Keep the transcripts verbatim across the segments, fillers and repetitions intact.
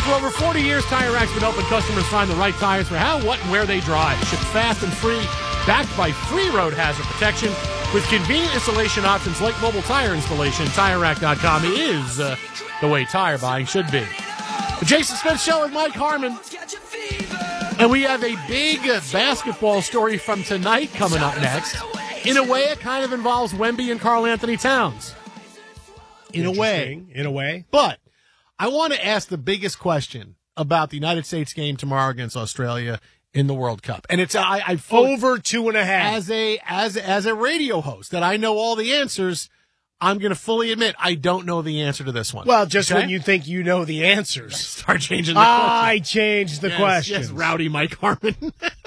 For over forty years, Tire Rack's been helping customers find the right tires for how, what, and where they drive. Shipped fast and free, backed by free road hazard protection. With convenient installation options like mobile tire installation, Tire Rack dot com is uh, the way tire buying should be. The Jason Smith Show with Mike Harmon. And we have a big uh, basketball story from tonight coming up next. In a way, it kind of involves Wemby and Karl Anthony Towns. In a way. In a way. But I want to ask the biggest question about the United States game tomorrow against Australia in the World Cup. And it's I, I over two and a half. As a as as a radio host that I know all the answers, I'm going to fully admit I don't know the answer to this one. Well, just okay? when you think you know the answers. Start changing the I question. changed the yes, question. Yes, rowdy Mike Harmon.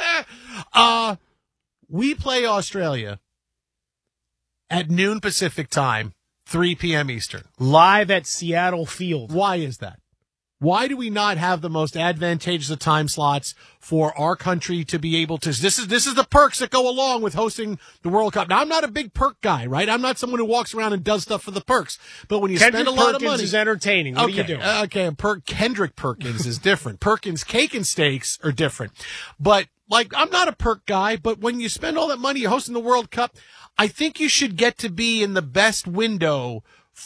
uh, we play Australia at noon Pacific time, three p.m. Eastern. Live at Seattle Field. Why is that? Why do we not have the most advantageous of time slots for our country to be able to? This is this is the perks that go along with hosting the World Cup. Now, I'm not a big perk guy, right? I'm not someone who walks around and does stuff for the perks. But when you Kendrick spend a lot Perkins of money, is entertaining. What okay, are you doing? uh, okay, per- Kendrick Perkins is different. Perkins cake and steaks are different. But like, I'm not a perk guy. But when you spend all that money hosting the World Cup, I think you should get to be in the best window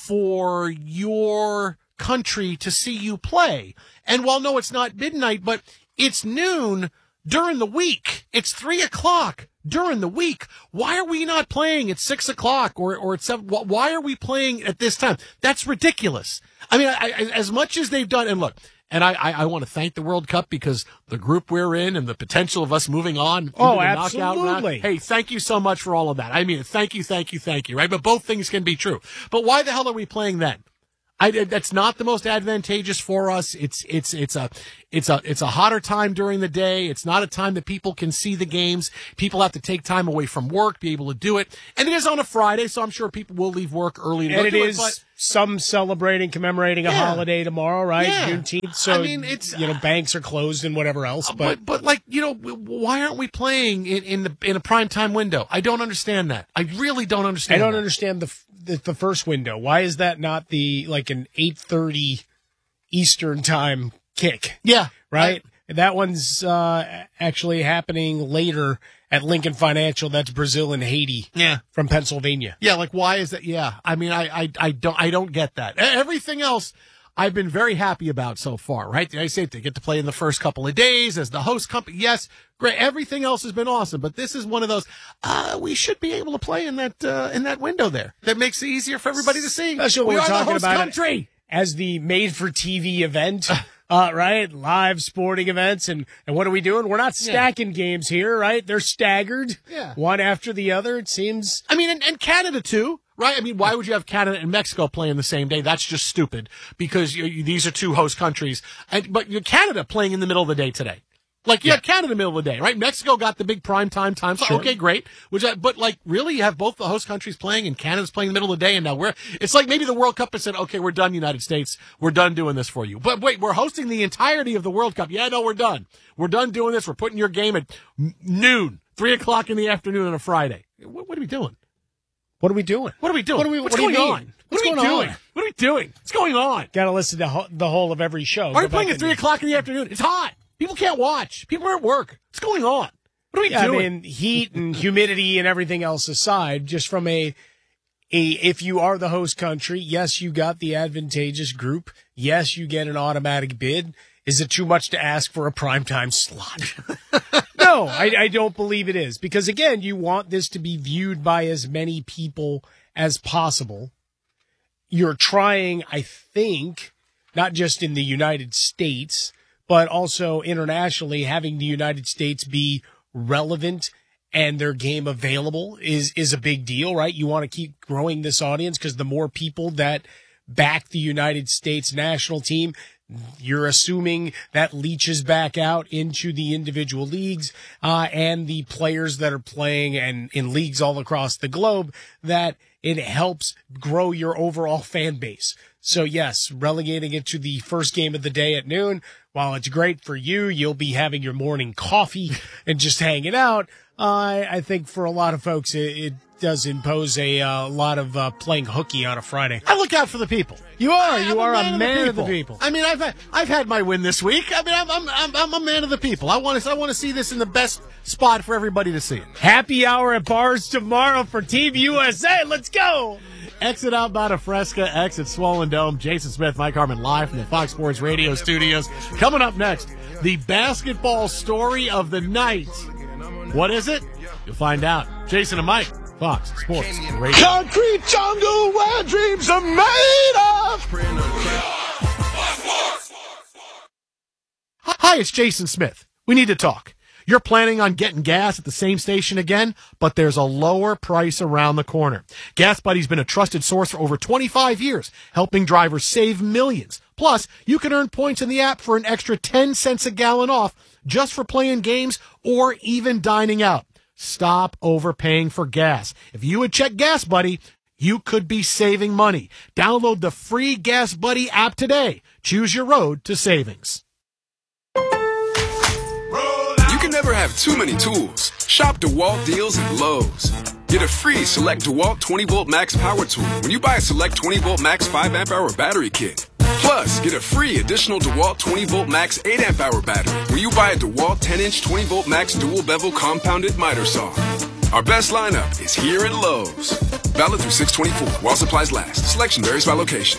for your country to see you play. And while no, it's not midnight, but it's noon during the week. It's three o'clock during the week. Why are we not playing at six o'clock or, or at seven? Why are we playing at this time? That's ridiculous. I mean, I, I, as much as they've done, and look, and I, I, I want to thank the World Cup because the group we're in and the potential of us moving on. Oh, the absolutely. Knockout round. Hey, thank you so much for all of that. I mean, thank you, thank you, thank you, right? But both things can be true. But why the hell are we playing then? I, that's not the most advantageous for us. It's it's it's a it's a it's a hotter time during the day. It's not a time that people can see the games. People have to take time away from work, be able to do it. And it is on a Friday, so I'm sure people will leave work early to and go it do is it. But some celebrating, commemorating a Yeah. holiday tomorrow, right? Yeah. Juneteenth. So I mean, it's you know, banks are closed and whatever else. But but but like you know, why aren't we playing in, in the in a prime time window? I don't understand that. I really don't I understand. don't that. understand the, the the first window. Why is that not the like an eight thirty Eastern time kick? Yeah, Right. That one's uh, actually happening later at Lincoln Financial. That's Brazil and Haiti. Yeah. From Pennsylvania. Yeah, like why is that? Yeah, I mean, I, I, I don't, I don't get that. E- Everything else, I've been very happy about so far. Right? I say they get to play in the first couple of days as the host company. Yes, great. Everything else has been awesome, but this is one of those. Uh, we should be able to play in that uh, in that window there. That makes it easier for everybody to see. Especially when we we're are talking the host about country. it as the made-for-T V event. Uh, right? Live sporting events. And, and what are we doing? We're not stacking yeah. games here, right? They're staggered. Yeah. One after the other, it seems. I mean, and, and Canada too, right? I mean, why would you have Canada and Mexico playing the same day? That's just stupid because you, you, these are two host countries. And, but you're Canada playing in the middle of the day today. Like, you yeah. had Canada in the middle of the day, right? Mexico got the big prime time time. So, Sure. okay, great. Which, I, but like, really, you have both the host countries playing and Canada's playing in the middle of the day, and now we're, it's like maybe the World Cup has said, okay, we're done, United States. We're done doing this for you. But wait, we're hosting the entirety of the World Cup. Yeah, no, we're done. We're done doing this. We're putting your game at noon, three o'clock in the afternoon on a Friday. What, what are we doing? What are we doing? What are we doing? What are we, What's what do you going mean? on? What's what are going we doing? on? What are we doing? What's going on? Got to listen to ho- the whole of every show. Are we Go playing back at three and- o'clock in the afternoon? It's hot. People can't watch. People are at work. What's going on? What are we Yeah, doing? I mean, heat and humidity and everything else aside, just from a, a, if you are the host country, yes, you got the advantageous group. Yes, you get an automatic bid. Is it too much to ask for a primetime slot? No, I, I don't believe it is. Because again, you want this to be viewed by as many people as possible. You're trying, I think, not just in the United States, but also internationally, having the United States be relevant and their game available is, is a big deal, right? You want to keep growing this audience because the more people that back the United States national team, you're assuming that leaches back out into the individual leagues, uh, and the players that are playing and in leagues all across the globe, that it helps grow your overall fan base. So yes, relegating it to the first game of the day at noon, while it's great for you, you'll be having your morning coffee and just hanging out. I I think for a lot of folks, it, it does impose a uh, lot of uh, playing hooky on a Friday. I look out for the people. You are. I'm you are a man, of, man the of the people. I mean, I've had, I've had my win this week. I mean, I'm I'm I'm, I'm a man of the people. I want to I want to see this in the best spot for everybody to see it. Happy hour at bars tomorrow for Team U S A. Let's go. Exit outbound of Fresca, exit Swollen Dome. Jason Smith, Mike Harmon, live from the Fox Sports Radio studios. Coming up next, the basketball story of the night. What is it? You'll find out. Jason and Mike, Fox Sports Radio. Concrete jungle where dreams are made of. Hi, it's Jason Smith. We need to talk. You're planning on getting gas at the same station again, but there's a lower price around the corner. Gas Buddy's been a trusted source for over twenty-five years, helping drivers save millions. Plus, you can earn points in the app for an extra ten cents a gallon off just for playing games or even dining out. Stop overpaying for gas. If you would check Gas Buddy, you could be saving money. Download the free Gas Buddy app today. Choose your road to savings. You can never have too many tools. Shop DeWalt deals at Lowe's. Get a free Select DeWalt twenty volt Max Power Tool when you buy a Select twenty volt Max five amp hour battery kit. Plus, get a free additional DeWalt twenty volt Max eight amp hour battery when you buy a DeWalt ten inch twenty volt Max dual bevel compounded miter saw. Our best lineup is here at Lowe's. Valid through six twenty-four while supplies last. Selection varies by location.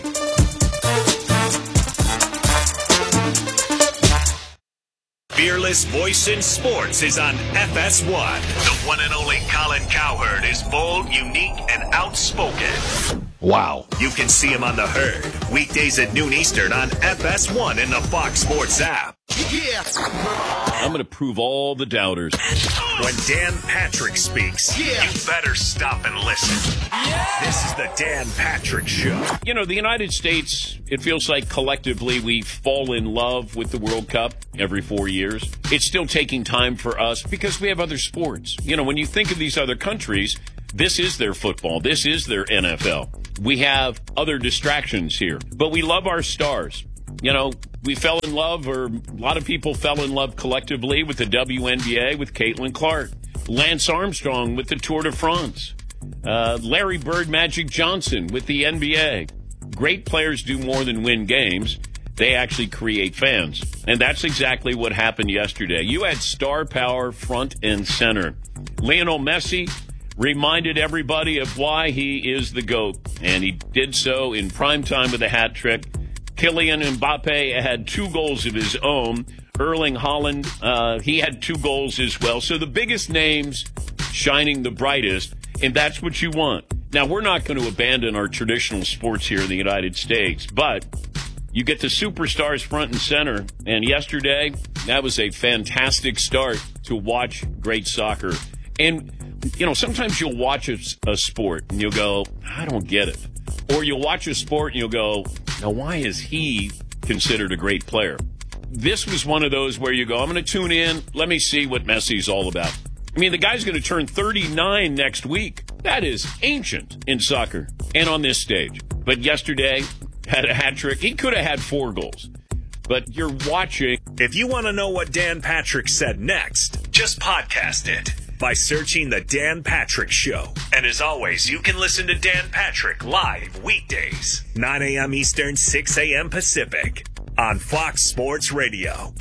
Fearless voice in sports is on F S one. The one and only Colin Cowherd is bold, unique, and outspoken. Wow. You can see him on The Herd, weekdays at noon Eastern on F S one and the Fox Sports app. Yeah. I'm going to prove all the doubters. When Dan Patrick speaks, yeah. You better stop and listen. Yeah. This is the Dan Patrick Show. You know, the United States, it feels like collectively we fall in love with the World Cup every four years. It's still taking time for us because we have other sports. You know, when you think of these other countries, this is their football. This is their N F L. We have other distractions here, but we love our stars. You know, we fell in love, or a lot of people fell in love collectively with the W N B A with Caitlin Clark, Lance Armstrong with the Tour de France, uh, Larry Bird, Magic Johnson with the N B A. Great players do more than win games. They actually create fans. And that's exactly what happened yesterday. You had star power front and center. Lionel Messi reminded everybody of why he is the GOAT, and he did so in prime time with a hat trick. Kylian Mbappe had two goals of his own. Erling Haaland, uh, he had two goals as well. So the biggest names shining the brightest, and that's what you want. Now, we're not going to abandon our traditional sports here in the United States, but you get the superstars front and center, and yesterday, that was a fantastic start to watch great soccer. And, you know, sometimes you'll watch a, a sport and you'll go, I don't get it. Or you'll watch a sport and you'll go, now why is he considered a great player? This was one of those where you go, I'm going to tune in. Let me see what Messi's all about. I mean, the guy's going to turn thirty-nine next week. That is ancient in soccer and on this stage. But yesterday, had a hat trick. He could have had four goals. But you're watching. If you want to know what Dan Patrick said next, just podcast it by searching The Dan Patrick Show. And as always, you can listen to Dan Patrick live weekdays, nine a.m. Eastern, six a.m. Pacific, on Fox Sports Radio.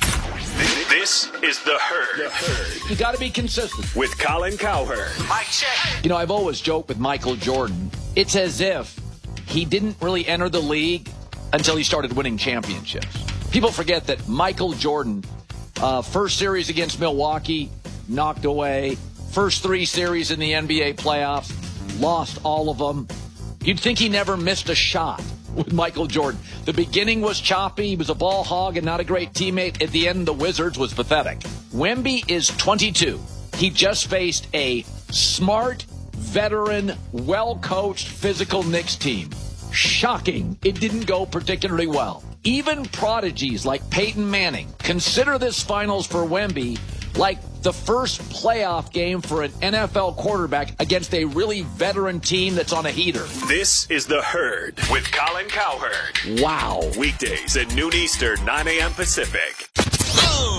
This is The Herd. The Herd. You got to be consistent. With Colin Cowherd. Mike check. You know, I've always joked with Michael Jordan. It's as if he didn't really enter the league until he started winning championships. People forget that Michael Jordan, uh, first series against Milwaukee, knocked away. First three series in the N B A playoffs, lost all of them. You'd think he never missed a shot with Michael Jordan. The beginning was choppy. He was a ball hog and not a great teammate. At the end, the Wizards was pathetic. Wemby is twenty-two. He just faced a smart, veteran, well-coached, physical Knicks team. Shocking. It didn't go particularly well. Even prodigies like Peyton Manning consider this finals for Wemby like the first playoff game for an N F L quarterback against a really veteran team that's on a heater. This is The Herd with Colin Cowherd. Wow. Weekdays at noon Eastern, nine a.m. Pacific.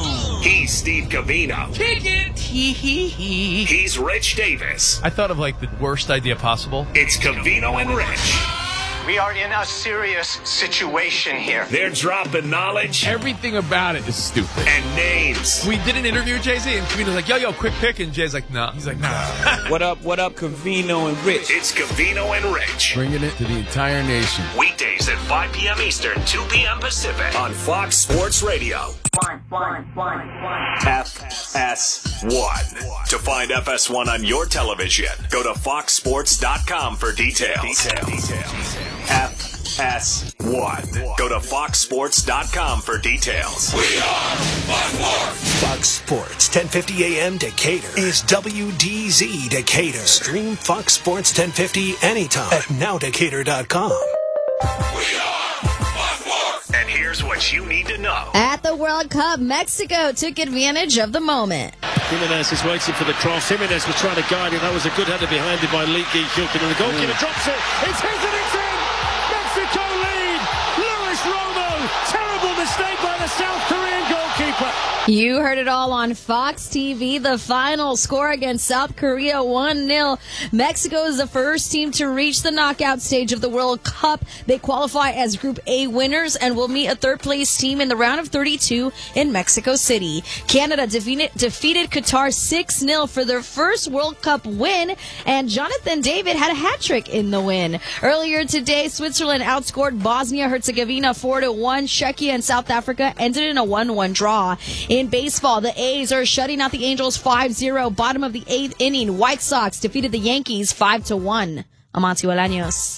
He's Steve Covino. Kick it. Hee hee hee. He's Rich Davis. I thought of like the worst idea possible. It's Covino and Rich. We are in a serious situation here. They're dropping knowledge. Everything about it is stupid. And names. We did an interview with Jay-Z, and Covino's like, yo, yo, quick pick. And Jay's like, nah. He's like, nah. What up, what up, Covino and Rich? It's Covino and Rich. Bringing it to the entire nation. Weekdays at five p.m. Eastern, two p.m. Pacific. On Fox Sports Radio. One, one, one, one. F S one. To find F S one on your television, go to fox sports dot com for details. Details. Details. F S one. Go to fox sports dot com for details. We are Fox Fox Sports, ten fifty a.m. Decatur is W D Z Decatur. Stream Fox Sports ten fifty anytime at now decatur dot com. We are And here's what you need to know. At the World Cup, Mexico took advantage of the moment. Jimenez is waiting for the cross. Jimenez was trying to guide it. That was a good header behind him by Leaky Hilton. And the goalkeeper mm. drops it. It's his and it's in. Mexico lead. Luis Romo. Terrible mistake by the South Korean goalkeeper. You heard it all on Fox T V. The final score against South Korea, one nil. Mexico is the first team to reach the knockout stage of the World Cup. They qualify as Group A winners and will meet a third-place team in the round of thirty-two in Mexico City. Canada defeated, defeated Qatar six nil for their first World Cup win, and Jonathan David had a hat-trick in the win. Earlier today, Switzerland outscored Bosnia-Herzegovina four to one. Czechia and South Africa ended in a one one draw. In baseball, the A's are shutting out the Angels five zero. Bottom of the eighth inning, White Sox defeated the Yankees five to one. Amancio Bolaños.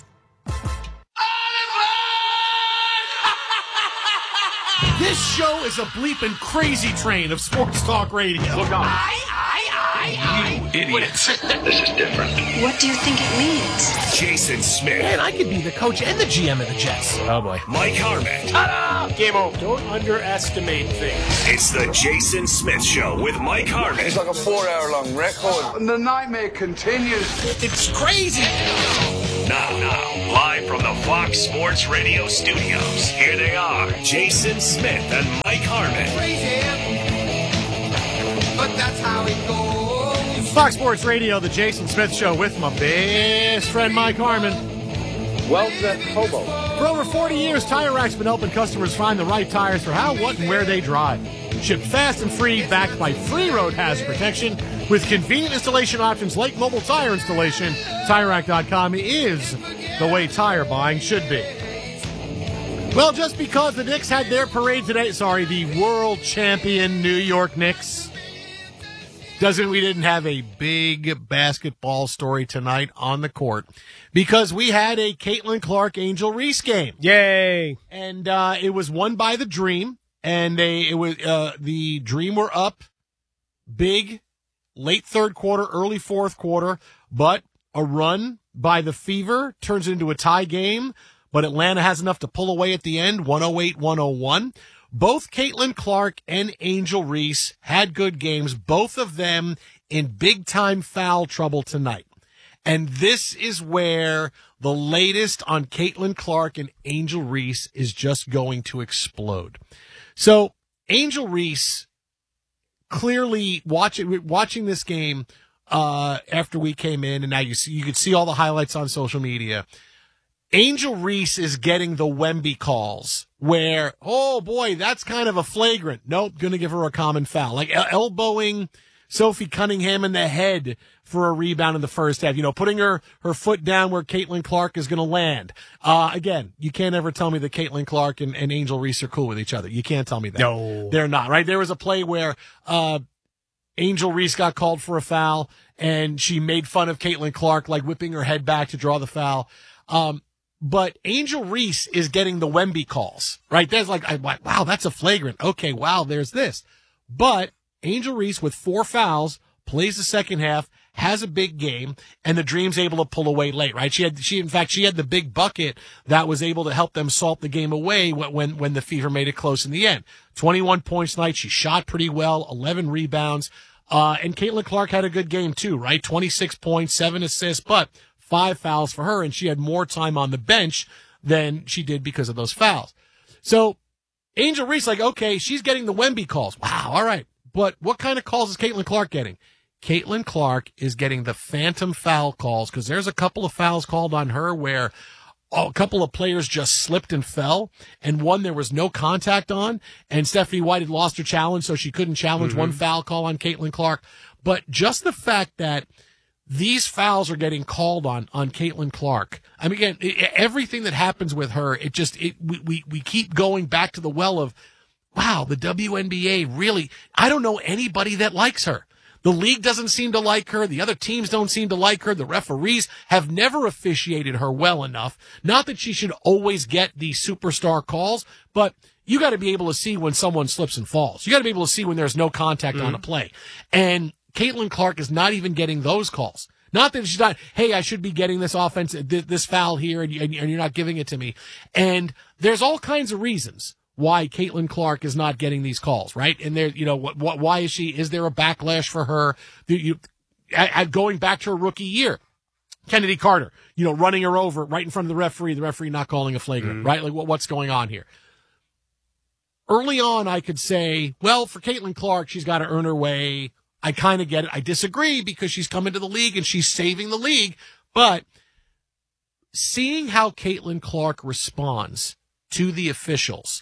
This show is a bleeping crazy train of sports talk radio. Look on. I, I, I, You idiots. This is different. What do you think it means? Jason Smith. Man, I could be the coach and the G M of the Jets. Oh, boy. Mike Harmon. Game over. Don't underestimate things. It's the Jason Smith Show with Mike Harmon. It's like a four-hour-long record. And the nightmare continues. It's crazy. Now, now, live from the Fox Sports Radio studios, here they are, Jason Smith and Mike Harmon. Crazy, but that's how it goes. Fox Sports Radio, the Jason Smith Show with my best friend Mike Harmon. Well said, Hobo. For over forty years, Tire Rack's been helping customers find the right tires for how, what, and where they drive. Shipped fast and free, backed by free road hazard protection. With convenient installation options like mobile tire installation, Tire Rack dot com is the way tire buying should be. Well, just because the Knicks had their parade today, sorry, the world champion New York Knicks, doesn't we didn't have a big basketball story tonight on the court because we had a Caitlin Clark Angel Reese game. Yay! And uh, it was won by the Dream, and they, it was uh, the Dream were up big late third quarter, early fourth quarter, but a run by the Fever turns into a tie game, but Atlanta has enough to pull away at the end, one oh eight one oh one. Both Caitlin Clark and Angel Reese had good games, both of them in big-time foul trouble tonight. And this is where the latest on Caitlin Clark and Angel Reese is just going to explode. So, Angel Reese, clearly watching watching this game uh, after we came in, and now you see you could see all the highlights on social media. Angel Reese is getting the Wemby calls where, oh boy, that's kind of a flagrant. Nope, going to give her a common foul. Like el- elbowing Sophie Cunningham in the head for a rebound in the first half. You know, putting her, her foot down where Caitlin Clark is going to land. Uh, again, you can't ever tell me that Caitlin Clark and, and Angel Reese are cool with each other. You can't tell me that. No. They're not, right? There was a play where, uh, Angel Reese got called for a foul and she made fun of Caitlin Clark, like whipping her head back to draw the foul. Um, But Angel Reese is getting the Wemby calls, right? There's like, I, wow, that's a flagrant. Okay, wow, there's this. But Angel Reese with four fouls plays the second half, has a big game, and the Dream's able to pull away late, right? She had, she, in fact, she had the big bucket that was able to help them salt the game away when, when the Fever made it close in the end. twenty-one points tonight. She shot pretty well, eleven rebounds. Uh, and Caitlin Clark had a good game too, right? twenty-six points, seven assists, but five fouls for her, and she had more time on the bench than she did because of those fouls. So Angel Reese, like, okay, she's getting the Wemby calls. Wow, all right. But what kind of calls is Caitlin Clark getting? Caitlin Clark is getting the phantom foul calls because there's a couple of fouls called on her where a couple of players just slipped and fell, and one there was no contact on, and Stephanie White had lost her challenge, so she couldn't challenge mm-hmm. one foul call on Caitlin Clark. But just the fact that these fouls are getting called on on Caitlin Clark. I mean, again, it, everything that happens with her, it just it we, we we keep going back to the well of, wow, the W N B A really. I don't know anybody that likes her. The league doesn't seem to like her. The other teams don't seem to like her. The referees have never officiated her well enough. Not that she should always get the superstar calls, but you got to be able to see when someone slips and falls. You got to be able to see when there's no contact mm-hmm. on a play. And Caitlin Clark is not even getting those calls. Not that she's not, hey, I should be getting this offense, this foul here, and you're not giving it to me. And there's all kinds of reasons why Caitlin Clark is not getting these calls, right? And there, you know, what, what, why is she? Is there a backlash for her? You, at, going back to her rookie year, Kennedy Carter, you know, running her over right in front of the referee, the referee not calling a flagrant, mm-hmm. right? Like, what, what's going on here? Early on, I could say, well, for Caitlin Clark, she's got to earn her way. I kind of get it. I disagree because she's come into the league and she's saving the league. But seeing how Caitlin Clark responds to the officials,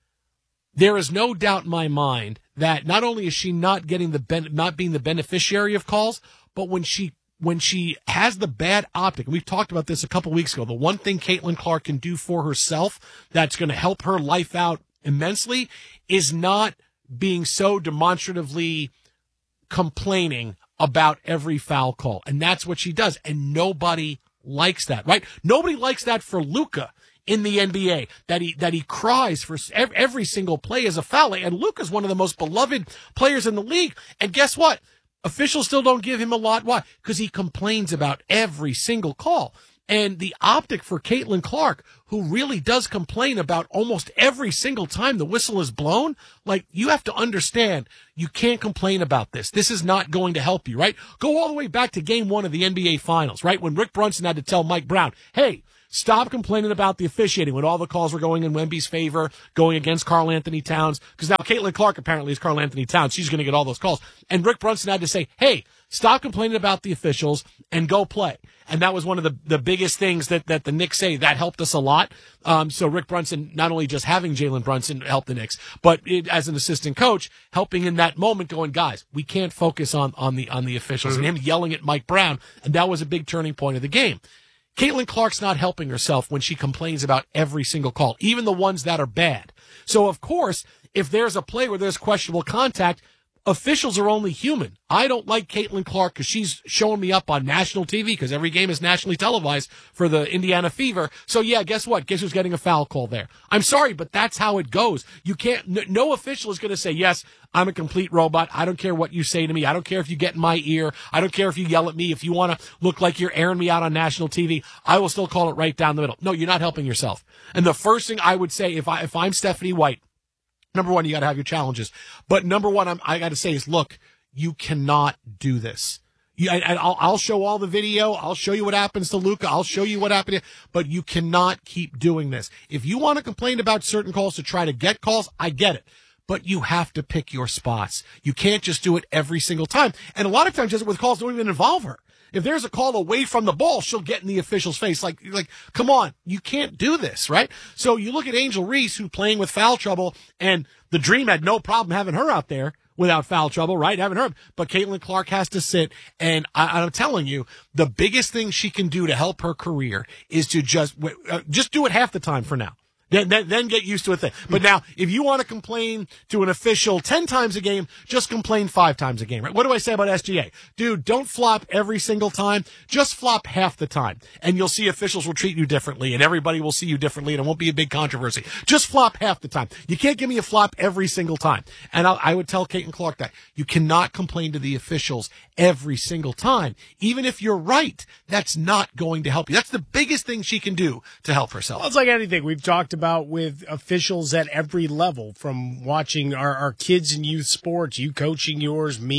there is no doubt in my mind that not only is she not getting the ben- not being the beneficiary of calls, but when she when she has the bad optic, and we've talked about this a couple weeks ago, the one thing Caitlin Clark can do for herself that's going to help her life out immensely is not being so demonstratively complaining about every foul call. And that's what she does. And nobody likes that, right? Nobody likes that for Luka in the N B A, that he, that he cries for every single play as a foul. And Luka's one of the most beloved players in the league. And guess what? Officials still don't give him a lot. Why? Because he complains about every single call. And the optic for Caitlin Clark, who really does complain about almost every single time the whistle is blown, like, you have to understand, you can't complain about this. This is not going to help you, right? Go all the way back to game one of the N B A Finals, right? When Rick Brunson had to tell Mike Brown, hey, stop complaining about the officiating when all the calls were going in Wemby's favor, going against Karl Anthony Towns, because now Caitlin Clark apparently is Karl Anthony Towns. She's going to get all those calls. And Rick Brunson had to say, hey, stop complaining about the officials and go play. And that was one of the, the biggest things that, that the Knicks say. That helped us a lot. Um, so Rick Brunson, not only just having Jalen Brunson help the Knicks, but it, as an assistant coach, helping in that moment going, guys, we can't focus on, on the, on the officials, mm-hmm. and him yelling at Mike Brown. And that was a big turning point of the game. Caitlin Clark's not helping herself when she complains about every single call, even the ones that are bad. So, of course, if there's a play where there's questionable contact, officials are only human. I don't like Caitlin Clark because she's showing me up on national T V because every game is nationally televised for the Indiana Fever. So, yeah, guess what? Guess who's getting a foul call there? I'm sorry, but that's how it goes. You can't, no, no official is going to say, yes, I'm a complete robot. I don't care what you say to me. I don't care if you get in my ear. I don't care if you yell at me. If you want to look like you're airing me out on national T V, I will still call it right down the middle. No, you're not helping yourself. And the first thing I would say, if I, if I'm Stephanie White, number one, you got to have your challenges. But number one, I'm, I got to say is, look, you cannot do this. You, I, I'll, I'll show all the video. I'll show you what happens to Luka. I'll show you what happened. But you cannot keep doing this. If you want to complain about certain calls to try to get calls, I get it. But you have to pick your spots. You can't just do it every single time. And a lot of times, just with calls don't even involve her. If there's a call away from the ball, she'll get in the official's face. Like, like, come on, you can't do this, right? So you look at Angel Reese, who's playing with foul trouble, and the Dream had no problem having her out there without foul trouble, right? Having her, but Caitlin Clark has to sit. And I, I'm telling you, the biggest thing she can do to help her career is to just, uh, just do it half the time for now. Then, then, then get used to a thing. But now, if you want to complain to an official ten times a game, just complain five times a game, right? What do I say about S G A? Dude, don't flop every single time. Just flop half the time. And you'll see officials will treat you differently, and everybody will see you differently, and it won't be a big controversy. Just flop half the time. You can't give me a flop every single time. And I'll, I would tell Caitlin Clark that. You cannot complain to the officials every single time. Even if you're right, that's not going to help you. That's the biggest thing she can do to help herself. Well, it's like anything. We've talked about with officials at every level, from watching our, our kids in youth sports, you coaching yours, me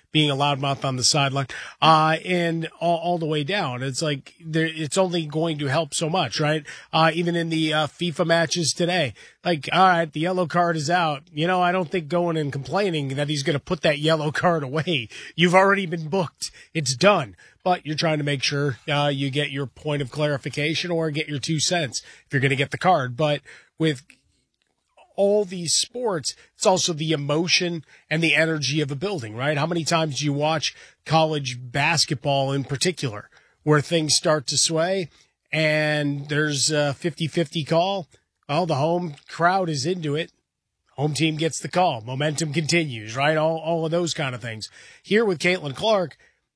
being a loudmouth on the sideline, uh, and all, all the way down. It's like there, it's only going to help so much, right? Uh, even in the uh, FIFA matches today, like, all right, the yellow card is out. You know, I don't think going and complaining that he's going to put that yellow card away. You've already been booked. It's done. But you're trying to make sure uh, you get your point of clarification or get your two cents if you're going to get the card. But with all these sports, it's also the emotion and the energy of a building, right? How many times do you watch college basketball in particular where things start to sway and there's a fifty-fifty call? Well, the home crowd is into it. Home team gets the call. Momentum continues, right? All, all of those kind of things. Here with Caitlin Clark,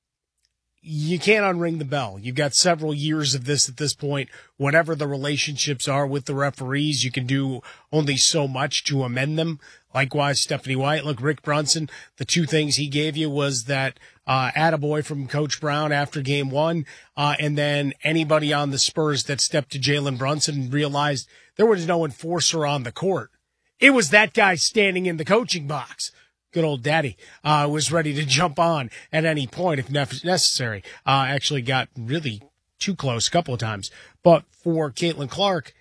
you can't unring the bell. You've got several years of this at this point. Whatever the relationships are with the referees, you can do only so much to amend them. Likewise, Stephanie White. Look, Rick Brunson, the two things he gave you was that uh, attaboy from Coach Brown after game one, uh, and then anybody on the Spurs that stepped to Jalen Brunson and realized there was no enforcer on the court. It was that guy standing in the coaching box. Good old daddy uh, was ready to jump on at any point if necessary. Uh, actually got really too close a couple of times. But for Caitlin Clark,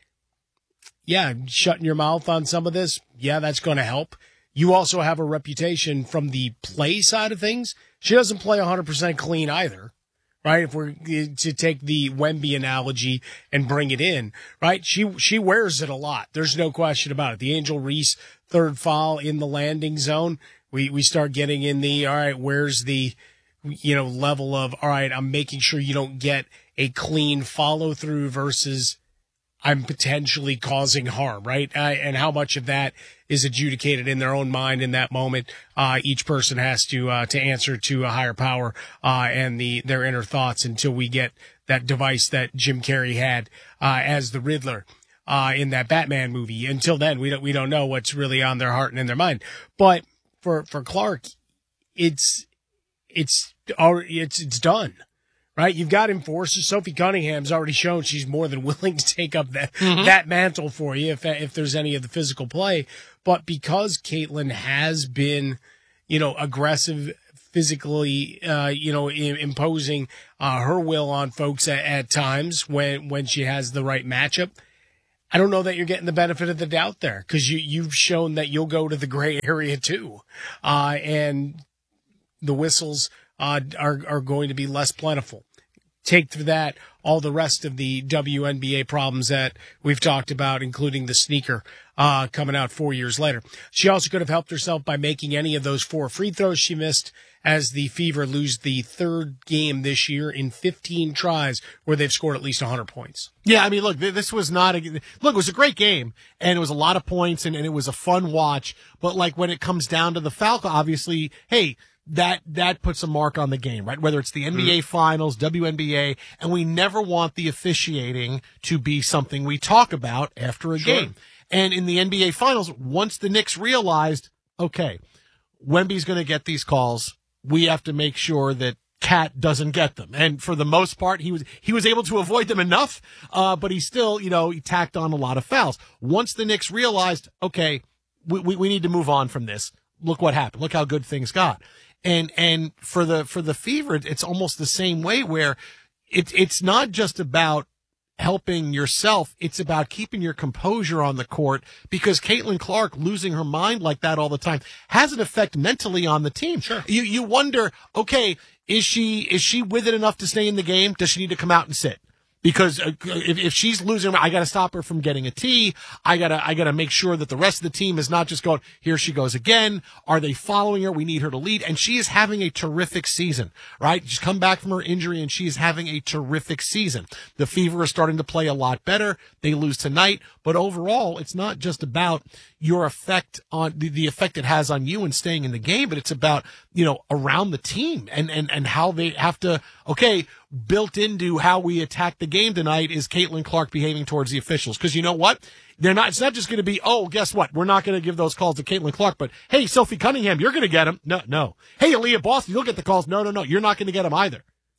yeah, shutting your mouth on some of this, yeah, that's going to help. You also have a reputation from the play side of things. She doesn't play one hundred percent clean either, right? If we're to take the Wemby analogy and bring it in, right? She she wears it a lot. There's no question about it. The Angel Reese third foul in the landing zone. We we start getting in the, all right, where's the, you know, level of, all right, I'm making sure you don't get a clean follow through versus I'm potentially causing harm, right? Uh, and how much of that is adjudicated in their own mind in that moment. Uh, each person has to, uh, to answer to a higher power, uh, and the, their inner thoughts until we get that device that Jim Carrey had, uh, as the Riddler, uh, in that Batman movie. Until then, we don't, we don't know what's really on their heart and in their mind. But for, for Clark, it's, it's, it's, it's done. Right? You've got enforcers. Sophie Cunningham's already shown she's more than willing to take up that, mm-hmm. that mantle for you if, if there's any of the physical play. But because Caitlin has been, you know, aggressive, physically, uh, you know, imposing, uh, her will on folks at, at times when, when she has the right matchup, I don't know that you're getting the benefit of the doubt there because you, you've shown that you'll go to the gray area too. Uh, and the whistles, Uh, are are going to be less plentiful. Take to that all the rest of the W N B A problems that we've talked about, including the sneaker uh, coming out four years later. She also could have helped herself by making any of those four free throws she missed as the Fever lose the third game this year in fifteen tries where they've scored at least one hundred points. Yeah, I mean, look, this was not a look. It was a great game, and it was a lot of points, and, and it was a fun watch. But like when it comes down to the Falcons, obviously, hey. That, that puts a mark on the game, right? Whether it's the N B A mm. finals, W N B A, and we never want the officiating to be something we talk about after a sure. game. And in the N B A finals, once the Knicks realized, okay, Wemby's going to get these calls, we have to make sure that Cat doesn't get them. And for the most part, he was, he was able to avoid them enough, uh, but he still, you know, he tacked on a lot of fouls. Once the Knicks realized, okay, we, we, we need to move on from this. Look what happened. Look how good things got. And, and for the, for the Fever, it's almost the same way where it, it's not just about helping yourself. It's about keeping your composure on the court because Caitlin Clark losing her mind like that all the time has an effect mentally on the team. Sure. You, you wonder, okay, is she, is she with it enough to stay in the game? Does she need to come out and sit? Because if, if she's losing, I got to stop her from getting a tee. I got to, I got to make sure that the rest of the team is not just going, here she goes again. Are they following her? We need her to lead. And she is having a terrific season, right? She's come back from her injury and she is having a terrific season. The Fever are starting to play a lot better. They lose tonight, but overall, it's not just about your effect on the, the effect it has on you and staying in the game, but it's about, you know, around the team and, and, and how they have to, okay, built into how we attack the game tonight is Caitlin Clark behaving towards the officials. Cause you know what? They're not, it's not just going to be, oh, guess what? We're not going to give those calls to Caitlin Clark, but hey, Sophie Cunningham, you're going to get them. No, no. Hey, Aaliyah Boston, you'll get the calls. No, no, no. You're not going to get them either.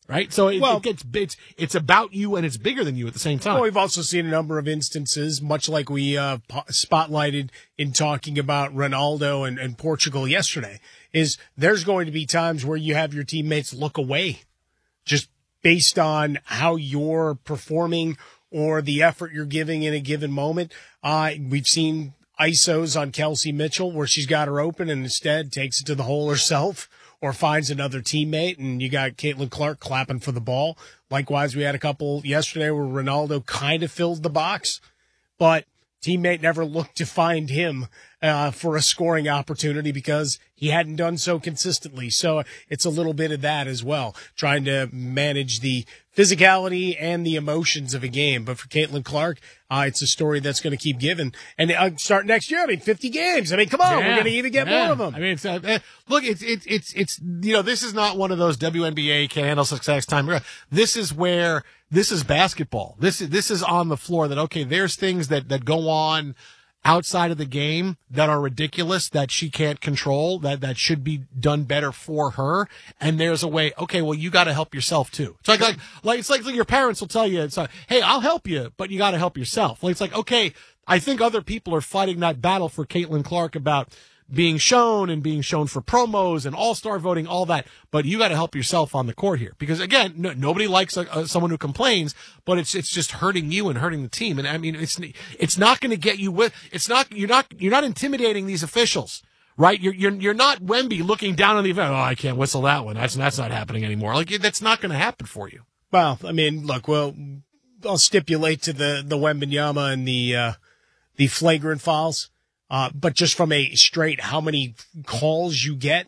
Right? So it, Well- it gets it's it's about you and it's bigger than you at the same time. Well, we've also seen a number of instances, much like we uh, po- spotlighted in talking about Ronaldo and, and Portugal yesterday, is there's going to be times where you have your teammates look away just based on how you're performing or the effort you're giving in a given moment. Uh, we've seen I S Os on Kelsey Mitchell where she's got her open and instead takes it to the hole herself, or finds another teammate, and you got Caitlin Clark clapping for the ball. Likewise, we had a couple yesterday where Ronaldo kind of filled the box, but teammate never looked to find him uh, for a scoring opportunity because he hadn't done so consistently. So it's a little bit of that as well, trying to manage the physicality and the emotions of a game. But for Caitlin Clark, uh, it's a story that's going to keep giving. And uh, start next year, I mean, fifty games. I mean, come on, Yeah, we're going to even get yeah. more of them. I mean, it's, uh, eh, look, it's, it's, it's, it's, you know, this is not one of those W N B A can handle success time. This is where, this is basketball. This is, this is on the floor that, okay, there's things that, that go on outside of the game that are ridiculous that she can't control, that, that should be done better for her. And there's a way, okay, well, you got to help yourself too. It's like, like, like, it's like, like your parents will tell you, it's like, hey, I'll help you, but you got to help yourself. Like, it's like, okay, I think other people are fighting that battle for Caitlin Clark about being shown and being shown for promos and all-star voting, all that. But you got to help yourself on the court here because again, no, nobody likes a, a, someone who complains, but it's it's just hurting you and hurting the team. And I mean, it's it's not going to get you with. It's not you're not you're not intimidating these officials, right? You're you're you're not Wemby looking down on the event. Oh, I can't whistle that one. That's that's not happening anymore. Like that's not going to happen for you. Well, I mean, look, well, I'll stipulate to the the Wembanyama and the uh, the flagrant fouls. Uh, but just from a straight how many calls you get,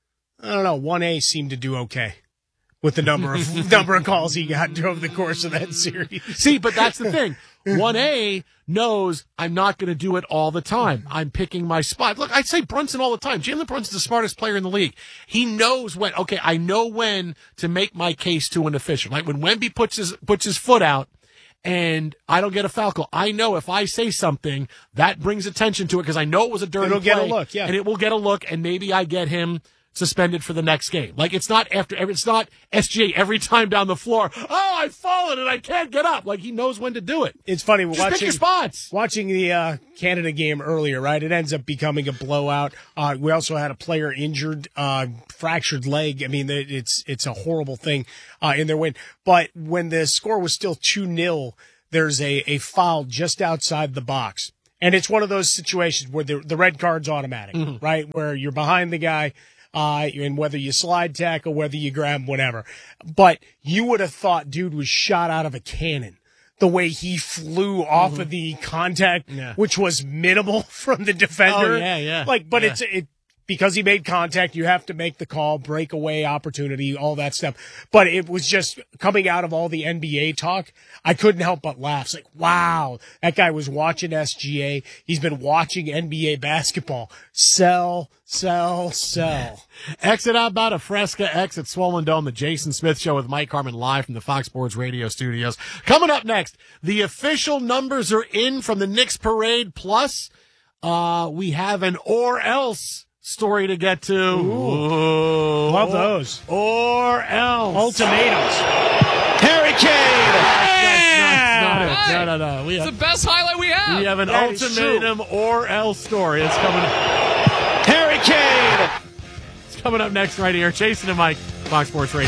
I don't know. one A seemed to do okay with the number of number of calls he got over the course of that series. See, but that's the thing. one A knows I'm not going to do it all the time. I'm picking my spot. Look, I say Brunson all the time. Jalen Brunson's the smartest player in the league. He knows when, okay, I know when to make my case to an official. Like when Wemby puts his, puts his foot out, and I don't get a foul call. I know if I say something, that brings attention to it because I know it was a dirty It'll play. get a look, yeah. And it will get a look, and maybe I get him suspended for the next game. Like, it's not after, it's not S G A every time down the floor. Oh, I've fallen and I can't get up. Like, he knows when to do it. It's funny. Just watching, pick your spots. Watching the uh, Canada game earlier, right? It ends up becoming a blowout. Uh, we also had a player injured, uh, fractured leg. I mean, it's, it's a horrible thing uh, in their win. But when the score was still two nil, there's a, a foul just outside the box. And it's one of those situations where the, the red card's automatic, mm-hmm. right? Where you're behind the guy, uh, and whether you slide tackle, whether you grab, whatever. But you would have thought dude was shot out of a cannon. The way he flew off mm-hmm. of the contact, yeah. which was minimal from the defender. Oh, yeah, yeah. Like, but yeah. it's, it, because he made contact, you have to make the call, breakaway opportunity, all that stuff. But it was just coming out of all the N B A talk, I couldn't help but laugh. It's like, wow, that guy was watching S G A. He's been watching N B A basketball. Sell, sell, sell. Exit out about a Fresca, exit Swollen Dome, the Jason Smith Show with Mike Harmon live from the Fox Sports Radio studios. Coming up next, the official numbers are in from the Knicks Parade. Plus, uh, we have an or else story to get to. Ooh. Ooh. Love those. Or else. Ultimatums. Harry Kane. Yeah! Not, not, not it. No, no, no. We It's have, the best highlight we have. we have an That is ultimatum or else story. It's coming up. Harry Kane. It's coming up next right here. Jason and Mike, Fox Sports Radio.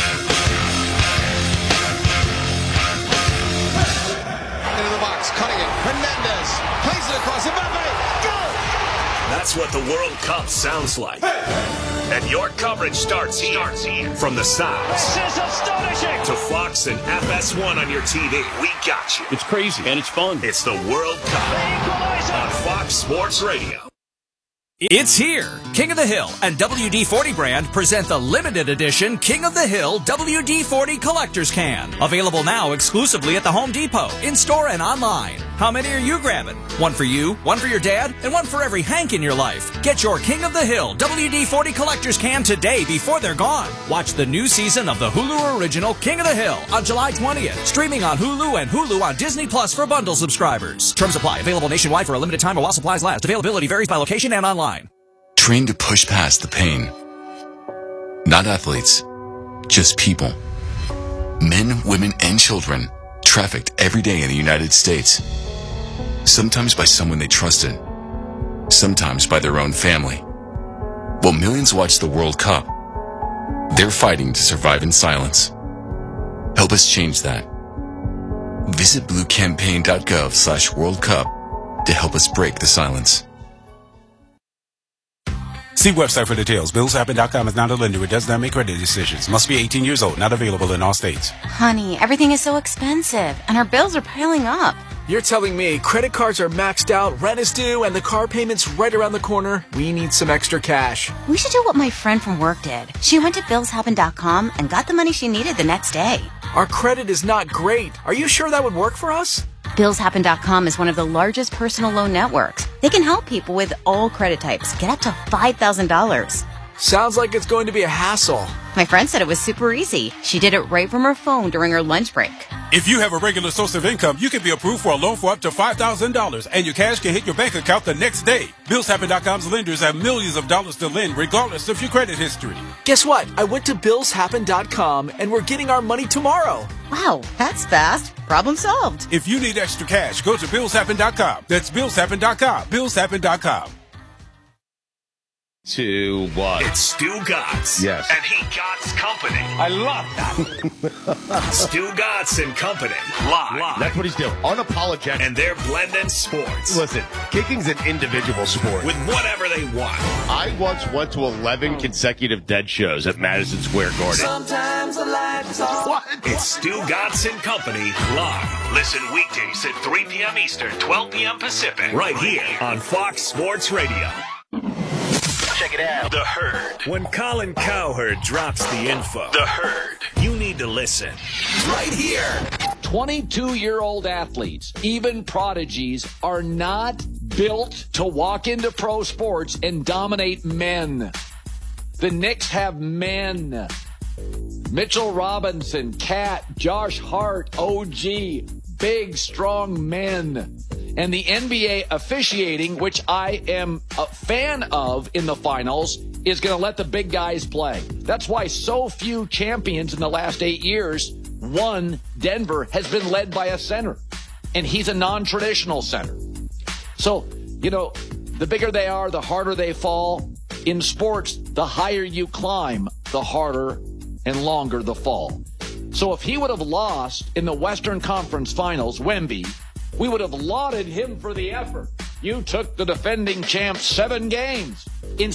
Into the box, cutting it. Hernandez plays it across. Mbappe, go! That's what the World Cup sounds like. And your coverage starts here. Starts here. From the sounds This is astonishing. to Fox and F S one on your T V. We got you. It's crazy and it's fun. It's the World Cup on Fox Sports Radio. It's here. King of the Hill and W D forty brand present the limited edition King of the Hill W D forty Collector's Can. Available now exclusively at the Home Depot, in-store and online. How many are you grabbing? One for you, one for your dad, and one for every Hank in your life. Get your King of the Hill W D forty Collector's Can today before they're gone. Watch the new season of the Hulu original King of the Hill on July twentieth. Streaming on Hulu and Hulu on Disney Plus for bundle subscribers. Terms apply. Available nationwide for a limited time or while supplies last. Availability varies by location and online. Trained to push past the pain. Not athletes, just people. Men, women, and children trafficked every day in the United States. Sometimes by someone they trusted, sometimes by their own family. While millions watch the World Cup, they're fighting to survive in silence. Help us change that. Visit bluecampaign.gov slash World Cup to help us break the silence. See website for details. Bills Happen dot com is not a lender. It does not make credit decisions. Must be eighteen years old. Not available in all states. Honey, everything is so expensive, and our bills are piling up. You're telling me credit cards are maxed out, rent is due, and the car payment's right around the corner? We need some extra cash. We should do what my friend from work did. She went to Bills Happen dot com and got the money she needed the next day. Our credit is not great. Are you sure that would work for us? Bills Happen dot com is one of the largest personal loan networks. They can help people with all credit types get up to five thousand dollars. Sounds like it's going to be a hassle. My friend said it was super easy. She did it right from her phone during her lunch break. If you have a regular source of income, you can be approved for a loan for up to five thousand dollars, and your cash can hit your bank account the next day. Bills Happen dot com's lenders have millions of dollars to lend, regardless of your credit history. Guess what? I went to Bills Happen dot com, and we're getting our money tomorrow. Wow, that's fast. Problem solved. If you need extra cash, go to Bills Happen dot com. That's Bills Happen dot com. Bills Happen dot com. To what? It's Stu Gotts. Yes. And he Gotts Company. I love that. Stu Gotts and Company. Live. Live. That's what he's doing. Unapologetic. And they're blending sports. Listen, kicking's an individual sport. With whatever they want. I once went to eleven consecutive dead shows at Madison Square Garden. Sometimes the lights are... What? It's Stu Gotts and Company. Live. Listen weekdays at three p.m. Eastern, twelve p.m. Pacific. Right here on Fox Sports Radio. Check it out. The Herd. When Colin Cowherd drops the info, The Herd, you need to listen. Right here. twenty-two-year-old athletes, even prodigies, are not built to walk into pro sports and dominate men. The Knicks have men. Mitchell Robinson, Cat, Josh Hart, O G, big, strong men. And the N B A officiating, which I am a fan of in the finals, is going to let the big guys play. That's why so few champions in the last eight years, one, Denver, has been led by a center. And he's a non-traditional center. So, you know, the bigger they are, the harder they fall. In sports, the higher you climb, the harder and longer the fall. So if he would have lost in the Western Conference Finals, Wemby, we would have lauded him for the effort. You took the defending champ seven games. In